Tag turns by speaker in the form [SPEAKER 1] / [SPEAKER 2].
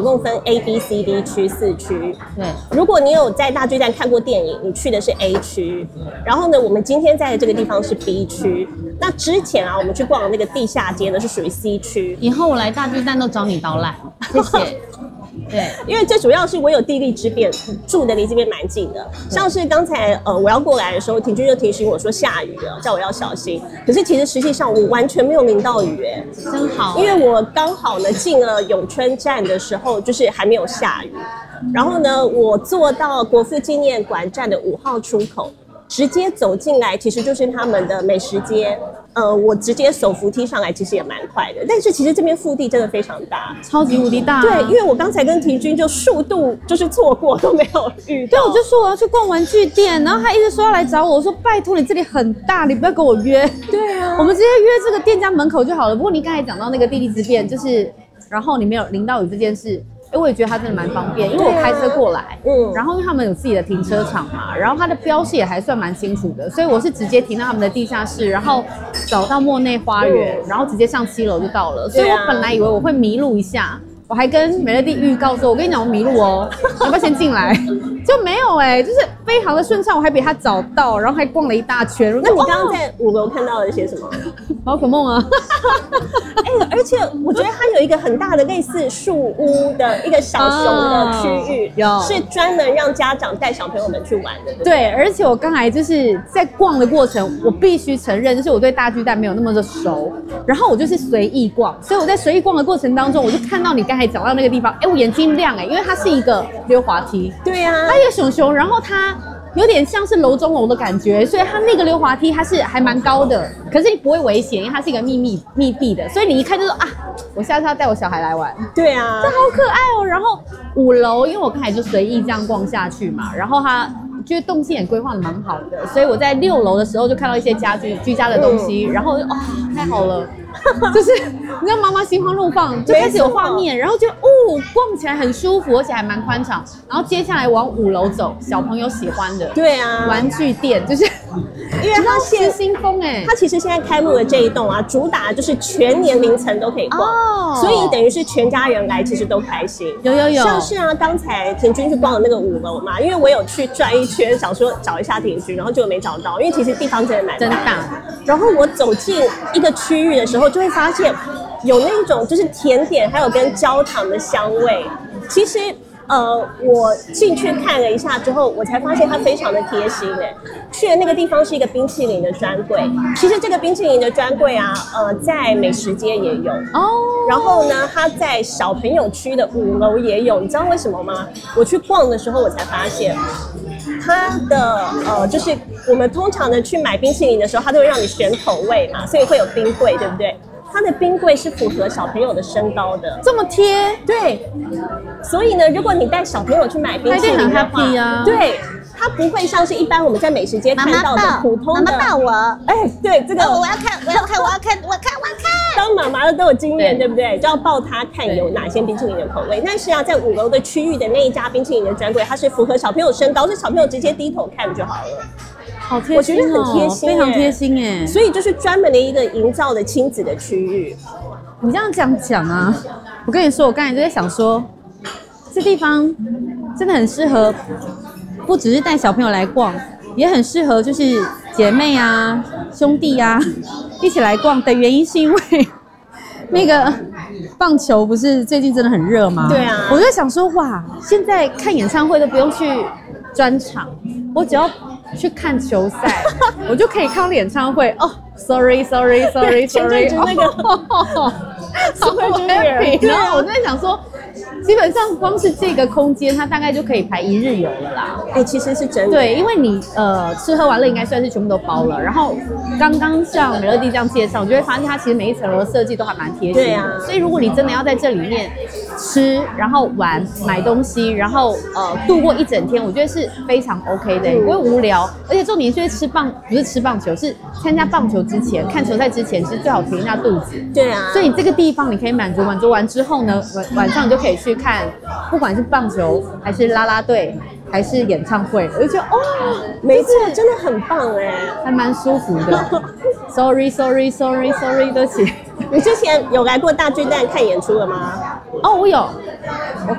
[SPEAKER 1] 共分 A、B、C、D 区4区。
[SPEAKER 2] 对，
[SPEAKER 1] 如果你有在大巨蛋看过电影，你去的是 A 区。然后呢，我们今天在的这个地方是 B 区。那之前啊，我们去逛的那个地下街呢是属于 C 区。
[SPEAKER 2] 以后我来大巨蛋都找你导览，谢谢。对，
[SPEAKER 1] 因为最主要是我有地利之便，住的离这边蛮近的。像是刚才我要过来的时候，婷君就提醒我说下雨了，叫我要小心。可是其实实际上我完全没有淋到雨
[SPEAKER 2] 真好。
[SPEAKER 1] 因为我刚好呢进了永春站的时候，就是还没有下雨。然后呢，我坐到国父纪念馆站的5号出口，直接走进来，其实就是他们的美食街。我直接手扶梯上来，其实也蛮快的。但是其实这边腹地真的非常大，
[SPEAKER 2] 超级无敌大。
[SPEAKER 1] 对，因为我刚才跟婷君就数度就是错过都没有遇到。
[SPEAKER 2] 对，我就说我要去逛玩具店，然后他一直说要来找我，我说拜托你这里很大，你不要跟我约。
[SPEAKER 1] 对啊，
[SPEAKER 2] 我们直接约这个店家门口就好了。不过你刚才讲到那个地利之便，就是然后你没有淋到雨这件事。我也觉得它真的蛮方便，因为我开车过来，然后因为他们有自己的停车场嘛，然后它的标示也还算蛮清楚的，所以我是直接停到他们的地下室，然后找到莫内花园，然后直接上7楼就到了。所以我本来以为我会迷路一下，我还跟美乐蒂预告说，我跟你讲我迷路哦，要不要先进来？就没有就是非常的顺畅，我还比他找到，然后还逛了一大圈。
[SPEAKER 1] 那你刚刚在5楼看到了些什么？
[SPEAKER 2] 宝可梦啊！
[SPEAKER 1] 而且我觉得它有一个很大的类似树屋的一个小熊的区域，是专门让家长带小朋友们去玩的。
[SPEAKER 2] 对，而且我刚才就是在逛的过程，我必须承认，就是我对大巨蛋没有那么的熟，然后我就是随意逛，所以我在随意逛的过程当中，我就看到你刚才讲到那个地方，我眼睛亮因为它是一个溜滑梯。对啊，它一个熊熊，然后它有点像是楼中楼的感觉，所以它那个溜滑梯它是还蛮高的，可是你不会危险，因为它是一个密闭的，所以你一看就说啊，我下次要带我小孩来玩。对啊，这好可爱哦。然后5楼，因为我刚才就随意这样逛下去嘛，然后它觉得动线也规划的蛮好的，所以我在6楼的时候就看到一些家具居家的东西，然后太好了。就是你知道妈妈心花怒放，就开始有画面，然后就逛起来很舒服，而且还蛮宽敞。然后接下来往5楼走，小朋友喜欢的，对啊，玩具店，就是因为它失心疯它
[SPEAKER 1] 其实现在开幕的这一栋啊，主打就是全年龄层都可以逛，所以等于是全家人来其实都开心。有，像是啊，刚才婷君去逛的那个5楼嘛，因为我有去转一圈，想说找一下婷君，然后就没找到，因为其实地方真的蛮大。然后我走进一个区域的时候，就会发现有那种就是甜点，还有跟焦糖的香味。其实我进去看了一下之后，我才发现它非常的贴心去的那个地方是一个冰淇淋的专柜，其实这个冰淇淋的专柜啊，在美食街也有然后呢，它在小朋友区的5楼也有，你知道为什么吗？我去逛的时候我才发现。它的就是我们通常的去买冰淇淋的时候，它都会让你选口味嘛，所以会有冰柜，对不对？它的冰柜是符合小朋友的身高的，这么贴，对。所以呢，如果你带小朋友去买冰淇淋的话，对，它不会像是一般我们在美食街看到的普通的。妈妈抱我，对，这个我要看。当妈妈的都有经验，对不对？就要抱他看有哪些冰淇淋的口味。但是啊，在5楼的区域的那一家冰淇淋的专柜，它是符合小朋友身高，是小朋友直接低头看就好了。好贴心，我觉得很贴心，非常贴心所以就是专门的一个营造的亲子的区域。
[SPEAKER 2] 你这样讲啊，我跟你说，我刚才就在想说，这地方真的很适合，不只是带小朋友来逛，也很适合就是姐妹啊、兄弟啊一起来逛的原因是因为那个棒球不是最近真的很热吗？对啊，我就在想说，哇，现在看演唱会都不用去专场，我只要去看球赛，我就可以看到演唱会哦。Sorry， 前阵子那个Super Junior， 然后我在想说，基本上光是这个空间，它大概就可以排1日游了啦。
[SPEAKER 1] 其实是真的。对，
[SPEAKER 2] 因为你吃喝玩乐应该算是全部都包了。然后刚刚像美乐蒂这样介绍，你就会发现它其实每一层楼的设计都还蛮贴心的。对啊。所以如果你真的要在这里面吃，然后玩、买东西，然后度过一整天，我觉得是非常 OK 的，不会无聊。而且重点是不是吃棒球，是参加棒球之前、看球赛之前，其实最好填一下肚子。对啊。所以你这个地方你可以满足完之后呢，晚上你就可以去看，不管是棒球还是啦啦队还是演唱会，我就觉得
[SPEAKER 1] 没错，真的很棒
[SPEAKER 2] 还蛮舒服的。Sorry， 对不起。
[SPEAKER 1] 你之前有来过大巨蛋看演出了吗？
[SPEAKER 2] 我有。